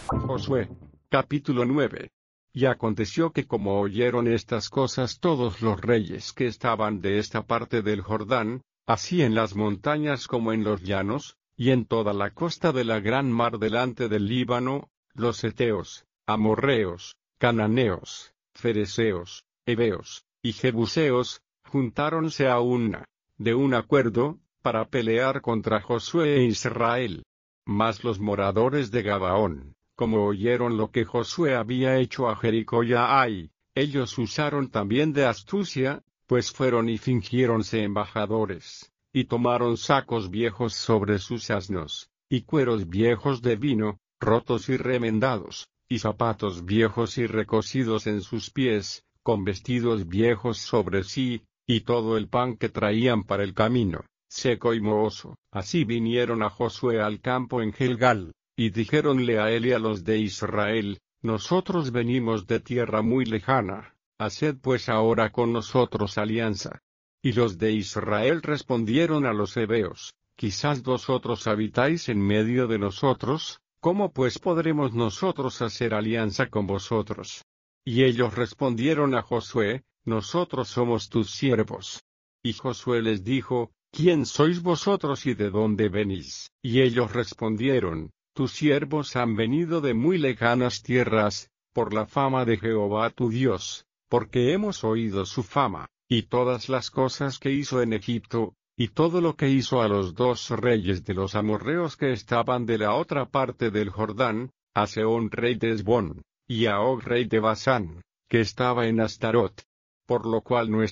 Josué. Capítulo 9. Y aconteció que como oyeron estas cosas todos los reyes que estaban de esta parte del Jordán, así en las montañas como en los llanos, y en toda la costa de la gran mar delante del Líbano, los heteos, amorreos, cananeos, fereceos, heveos, y jebuseos, juntáronse a de un acuerdo, para pelear contra Josué e Israel. Mas los moradores de Gabaón, como oyeron lo que Josué había hecho a Jericó y a Ai, ellos usaron también de astucia, pues fueron y fingiéronse embajadores, y tomaron sacos viejos sobre sus asnos, y cueros viejos de vino, rotos y remendados, y zapatos viejos y recocidos en sus pies, con vestidos viejos sobre sí, y todo el pan que traían para el camino, seco y mohoso. Así vinieron a Josué al campo en Gilgal, y dijéronle a él y a los de Israel: Nosotros venimos de tierra muy lejana, haced pues ahora con nosotros alianza. Y los de Israel respondieron a los heveos: Quizás vosotros habitáis en medio de nosotros, ¿cómo pues podremos nosotros hacer alianza con vosotros? Y ellos respondieron a Josué: Nosotros somos tus siervos. Y Josué les dijo: ¿Quién sois vosotros y de dónde venís? Y ellos respondieron: Tus siervos han venido de muy lejanas tierras, por la fama de Jehová tu Dios, porque hemos oído su fama, y todas las cosas que hizo en Egipto, y todo lo que hizo a los dos reyes de los amorreos que estaban de la otra parte del Jordán, a Sehón rey de Hesbón, y a Og rey de Basán, que estaba en Astarot. Por lo cual